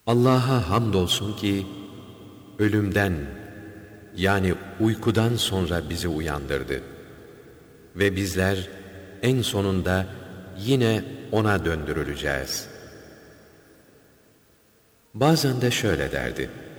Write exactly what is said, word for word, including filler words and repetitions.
Allah'a hamdolsun ki ölümden yani uykudan sonra bizi uyandırdı. Ve bizler en sonunda yine O'na döndürüleceğiz. Bazen de şöyle derdi: